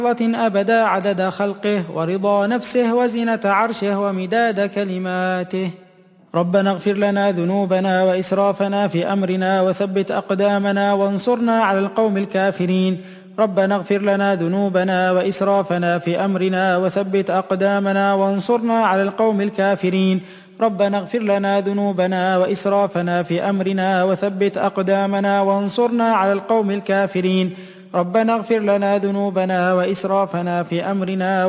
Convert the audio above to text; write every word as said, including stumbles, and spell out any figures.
أبدا عدد خلقه ورضا نفسه وزنة عرشه ومداد كلماته. ربنا اغفر لنا ذنوبنا وإسرافنا في أمرنا وثبت أقدامنا وانصرنا على القوم الكافرين. ربنا اغفر لنا ذنوبنا وإسرافنا في أمرنا وثبت أقدامنا وانصرنا على القوم الكافرين. ربنا اغفر لنا ذنوبنا وإسرافنا في أمرنا وثبت أقدامنا وانصرنا على القوم الكافرين. ربنا اغفر لنا ذنوبنا وإسرافنا في أمرنا